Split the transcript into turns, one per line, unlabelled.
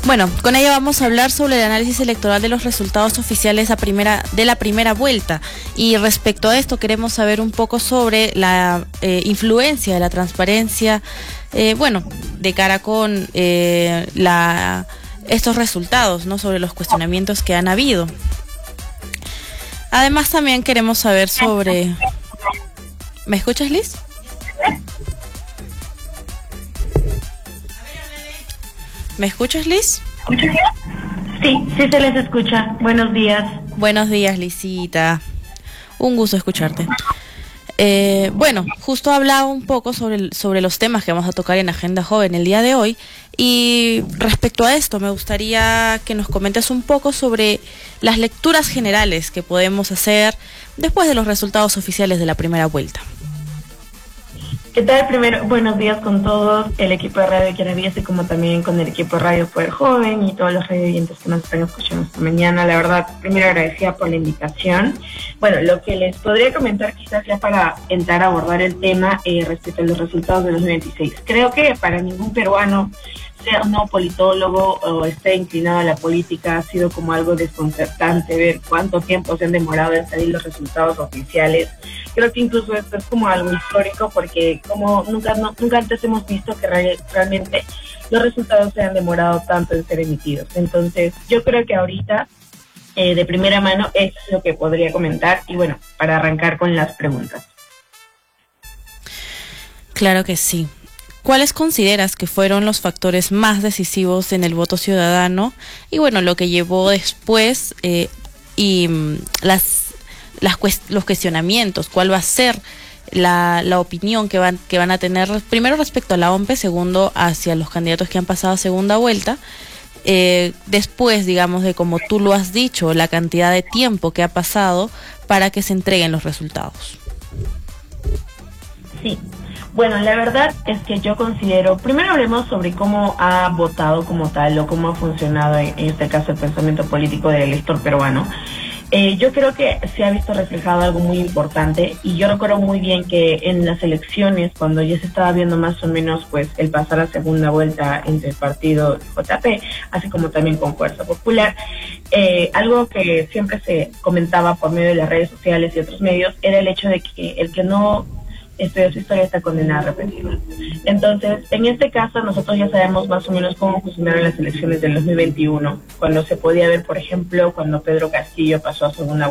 Bueno, con ella vamos a hablar sobre el análisis electoral de los resultados oficiales de la primera vuelta. Y respecto a esto queremos saber un poco sobre la influencia de la transparencia, de cara con estos resultados, ¿no? Sobre los cuestionamientos que han habido. Además también queremos saber sobre... ¿Me escuchas, Liz? ¿Me escuchas, Liz?
Sí, sí se les escucha. Buenos días.
Buenos días, Lisita. Un gusto escucharte. Justo hablaba un poco sobre los temas que vamos a tocar en Agenda Joven el día de hoy. Y respecto a esto, me gustaría que nos comentes un poco sobre las lecturas generales que podemos hacer después de los resultados oficiales de la primera vuelta.
¿Qué tal? Primero, buenos días con todos, el equipo de Radio Quienes, así como también con el equipo de Radio Poder Joven y todos los radioyentes que nos están escuchando esta mañana. La verdad, primero agradecida por la invitación. Bueno, lo que les podría comentar quizás ya para entrar a abordar el tema respecto a los resultados de los 2026. Creo que para ningún peruano, sea un nuevo politólogo o esté inclinado a la política, ha sido como algo desconcertante ver cuánto tiempo se han demorado en salir los resultados oficiales. Creo que incluso esto es como algo histórico porque como nunca antes hemos visto que realmente los resultados se han demorado tanto en ser emitidos. Entonces yo creo que ahorita de primera mano es lo que podría comentar y bueno, para arrancar con las preguntas.
Claro que sí. ¿Cuáles consideras que fueron los factores más decisivos en el voto ciudadano? Y bueno, lo que llevó después los cuestionamientos, cuál va a ser la opinión que van a tener, primero respecto a la OMPE, segundo hacia los candidatos que han pasado a segunda vuelta, después, digamos, de como tú lo has dicho, la cantidad de tiempo que ha pasado para que se entreguen los resultados.
Sí. Bueno, la verdad es que yo considero, primero hablemos sobre cómo ha votado como tal o cómo ha funcionado en este caso el pensamiento político del elector peruano. Yo creo que se ha visto reflejado algo muy importante y yo recuerdo muy bien que en las elecciones, cuando ya se estaba viendo más o menos pues el pasar a segunda vuelta entre el partido JP, así como también con Fuerza Popular, algo que siempre se comentaba por medio de las redes sociales y otros medios era el hecho de que el que no estudió su historia está condenada a repetirla. Entonces, en este caso, nosotros ya sabemos más o menos cómo funcionaron las elecciones del 2021, cuando se podía ver, por ejemplo, cuando Pedro Castillo pasó a segunda